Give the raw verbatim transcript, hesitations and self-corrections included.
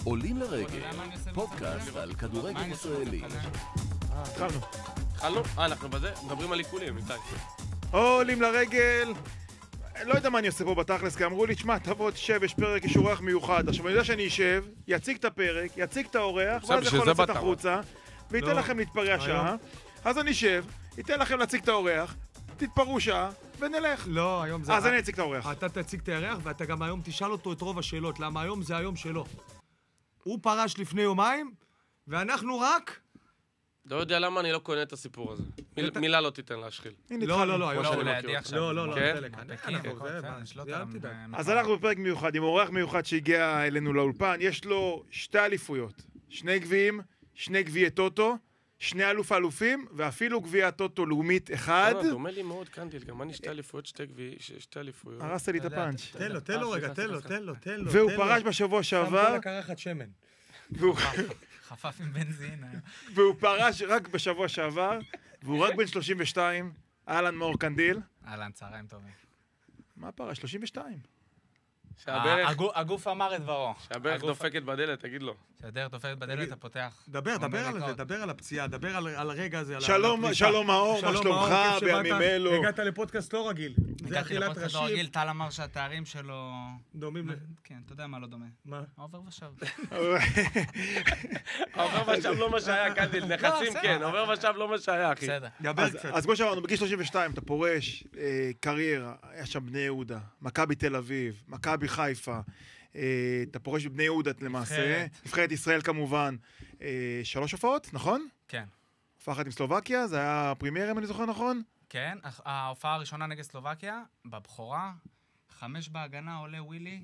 עולים לרגל, פודקאסט על כדורגל ישראלי. התחלנו. התחלנו? אה, אנחנו בזה? מדברים על עיקולים, איתי. עולים לרגל. לא יודע מה אני עושה פה בתכלס, כי אמרו לי, תשמע, תבוא, תשב, יש פרק, יש אורח מיוחד. עכשיו, אני יודע שאני אשב, יציג את הפרק, יציג את האורח, ואז יכול לצאת החוצה, וייתן לכם להתפרע שעה. אז אני אשב, ייתן לכם להציג את האורח, תתפרעו שעה, ונלך. לא, היום זה... אז אני אציג את האורח. אתה תציג את האורח, ואתה גם היום תשאל אותו את רוב השאלות, למה היום זה היום שלו. הוא פרש לפני יומיים, ואנחנו רק... לא יודע למה אני לא קונה את הסיפור הזה. מילה לא תיתן להשחיל. לא, לא, לא, היום שאני לא, מכיר אותו. לא, לא, לא, כן? אז אנחנו בפרק מיוחד, עם אורח מיוחד שהגיע אלינו לאולפן. יש לו שתי אליפויות, שני גביעים, שני גביעי טוטו, שני אלוף אלופים, ואפילו גביע טוטו לאומית אחד. דומה לי מאוד קנדיל, גם אני שתי אליפויות, שתי אליפויות. הרסת לי את הפאנץ'. תן לו, תן לו רגע, תן לו, תן לו, תן לו. והוא פרש בשבוע שעבר. שם כל הקרחת שמן. חפף עם בנזין. והוא פרש רק בשבוע שעבר, והוא רק בן שלושים ושתיים. אהלן מאור קנדיל. אהלן, צהריים טובים. מה פרש? שלושים ושתיים. הגוף אמר את דברו. שהברך דופקת בדלת, תגיד לו. שהדרך דופקת בדלת, אתה פותח. דבר, דבר על זה, דבר על הפציעה, דבר על הרגע הזה. שלום, שלום מאור, מה שלומך בימים אלו? הגעת לפודקאסט לא רגיל. הגעתי לפודקאסט לא רגיל, טל אמר שהתארים שלו... דומים ל... כן, אתה יודע מה לא דומה. מה? עובר ושב. עובר ושב לא מה שהיה, קנדיל, נכסים כן, עובר ושב לא מה שהיה, אחי. בסדר. אז כמו שאמרנו, בגיל שלושים ושתיים אתה פורש, קריירה, היה שם בני יהודה, מכבי תל אביב, מכבי חיפה, אתה פורש בבני יהודה למעשה, נבחרת ישראל כמובן, שלוש הופעות, נכון? כן. הופעה אחת עם סלובקיה, זה היה פרימייר אם אני זוכר נכון? כן, ההופעה הראשונה נגד סלובקיה, בבחורה, חמש בהגנה עולה ווילי,